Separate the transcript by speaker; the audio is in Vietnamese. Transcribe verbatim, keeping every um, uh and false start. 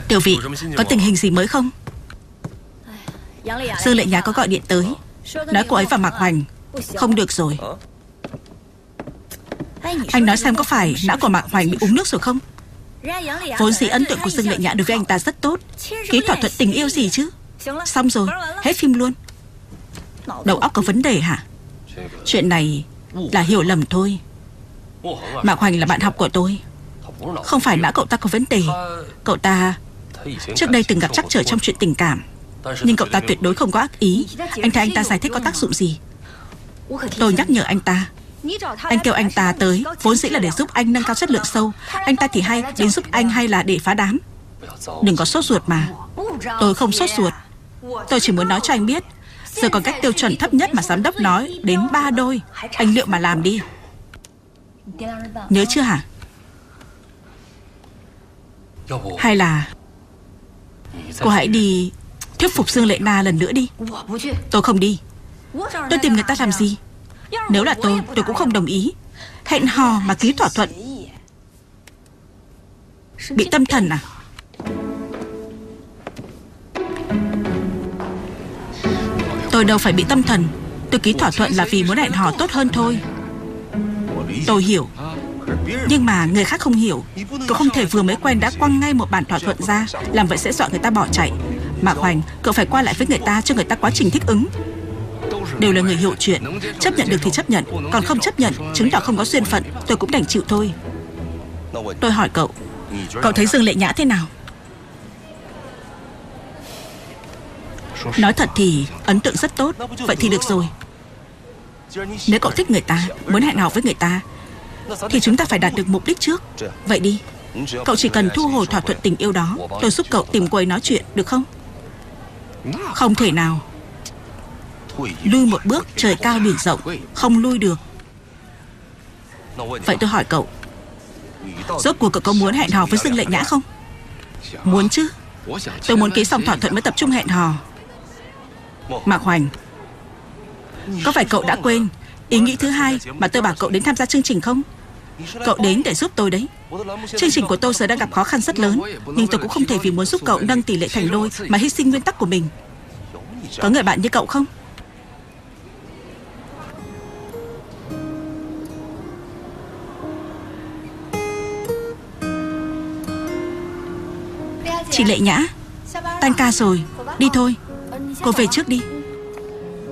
Speaker 1: Tiểu vị, có tình hình gì mới không? Dương Lệ Nhã có gọi điện tới, nói cô ấy và Mạc Hoành không được rồi. Anh nói xem có phải não của Mạc Hoành bị uống nước rồi không? Vốn dĩ ấn tượng của Dương Lệ Nhã đối với anh ta rất tốt, ký thỏa thuận tình yêu gì chứ. Xong rồi, hết phim luôn. Đầu óc có vấn đề hả? Chuyện này là hiểu lầm thôi. Mạc Hoành là bạn học của tôi, không phải não cậu ta có vấn đề. Cậu ta trước đây từng gặp trắc trở trong chuyện tình cảm, nhưng cậu ta tuyệt đối không có ác ý. Anh thấy anh ta giải thích có tác dụng gì? Tôi nhắc nhở anh ta. Anh kêu anh ta tới vốn dĩ là để giúp anh nâng cao chất lượng sâu. Anh ta thì hay đến giúp anh hay là để phá đám. Đừng có sốt ruột mà. Tôi không sốt ruột. Tôi chỉ muốn nói cho anh biết, giờ còn cách tiêu chuẩn thấp nhất mà giám đốc nói đến ba đôi. Anh liệu mà làm đi. Nhớ chưa hả? Hay là cô hãy đi thuyết phục Dương Lệ Na lần nữa đi. Tôi không đi. Tôi tìm người ta làm gì? Nếu là tôi, tôi cũng không đồng ý. Hẹn hò mà ký thỏa thuận. Bị tâm thần à? Tôi đâu phải bị tâm thần. Tôi ký thỏa thuận là vì muốn hẹn hò tốt hơn thôi. Tôi hiểu. Nhưng mà người khác không hiểu. Cậu không thể vừa mới quen đã quăng ngay một bản thỏa thuận ra. Làm vậy sẽ dọa người ta bỏ chạy. Mạc Hoành, cậu phải qua lại với người ta cho người ta quá trình thích ứng. Đều là người hiểu chuyện. Chấp nhận được thì chấp nhận, còn không chấp nhận, chứng tỏ không có duyên phận. Tôi cũng đành chịu thôi. Tôi hỏi cậu, cậu thấy Dương Lệ Nhã thế nào? Nói thật thì ấn tượng rất tốt. Vậy thì được rồi. Nếu cậu thích người ta, muốn hẹn hò với người ta, thì chúng ta phải đạt được mục đích trước. Vậy đi, cậu chỉ cần thu hồi thỏa thuận tình yêu đó. Tôi giúp cậu tìm cô ấy nói chuyện, được không? Không thể nào. Lui một bước trời cao biển rộng, không lui được. Vậy tôi hỏi cậu, rốt cuộc cậu có muốn hẹn hò với Dương Lệ Nhã không? Muốn chứ. Tôi muốn ký xong thỏa thuận mới tập trung hẹn hò. Mạc Hoành, có phải cậu đã quên ý nghĩ thứ hai mà tôi bảo cậu đến tham gia chương trình không? Cậu đến để giúp tôi đấy. Chương trình của tôi giờ đang gặp khó khăn rất lớn, nhưng tôi cũng không thể vì muốn giúp cậu nâng tỷ lệ thành đôi mà hy sinh nguyên tắc của mình. Có người bạn như cậu không? Chị Lệ Nhã, tan ca rồi, đi thôi. Cô về trước đi.